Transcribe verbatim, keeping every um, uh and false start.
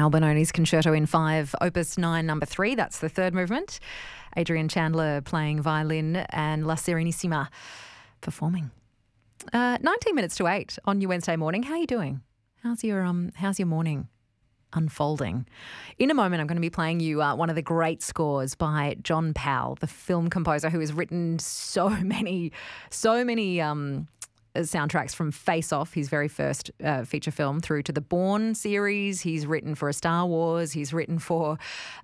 Albinoni's Concerto in Five, Opus nine, number three. That's the third movement. Adrian Chandler playing violin and La Serenissima performing. Uh, nineteen minutes to eight on your Wednesday morning. How are you doing? How's your um? How's your morning unfolding? In a moment, I'm going to be playing you uh, one of the great scores by John Powell, the film composer who has written so many, so many um. soundtracks from Face Off, his very first uh, feature film, through to the Bourne series. He's written for a Star Wars. He's written for